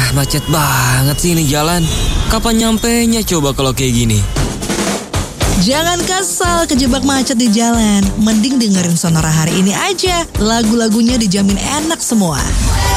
Macet banget sih ini jalan. Kapan nyampenya coba kalau kayak gini? Jangan kesal kejebak macet di jalan. Mending dengerin Sonora hari ini aja. Lagu-lagunya dijamin enak semua.